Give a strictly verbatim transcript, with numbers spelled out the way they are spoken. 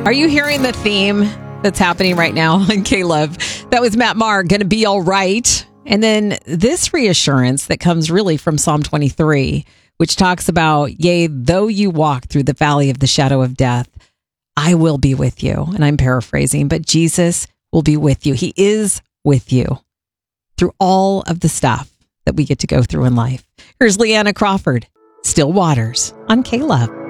Are you hearing the theme that's happening right now on K-Love? That was Matt Maher, Gonna Be All Right. And then this reassurance that comes really from Psalm twenty-three, which talks about, yea, though you walk through the valley of the shadow of death, I will be with you. And I'm paraphrasing, but Jesus will be with you. He is with you through all of the stuff that we get to go through in life. Here's Leanna Crawford, Still Waters on K-Love.